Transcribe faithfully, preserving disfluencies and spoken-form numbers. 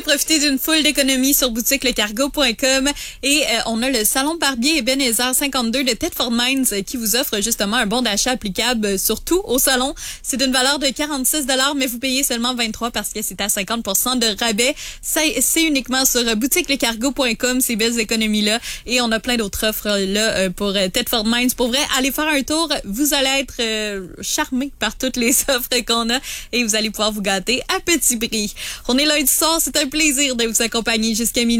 profiter d'une foule d'économies sur boutique le cargo point com et euh, on a le salon Barbier Ebenezer cinquante-deux de Thetford Mines euh, qui vous offre justement un bon d'achat applicable euh, sur tout au salon. C'est d'une valeur de quarante-six dollars, mais vous payez seulement vingt-trois parce que c'est à cinquante pour cent de rabais. Ça, c'est uniquement sur euh, boutique le cargo point com, ces belles économies-là. Et on a plein d'autres offres euh, là euh, pour euh, Thetford Mines. Pour vrai, allez faire un tour. Vous allez être euh, charmé par toutes les offres qu'on a et vous allez pouvoir vous gâter à petit prix. On est lundi soir, c'est un plaisir de vous accompagner jusqu'à minuit.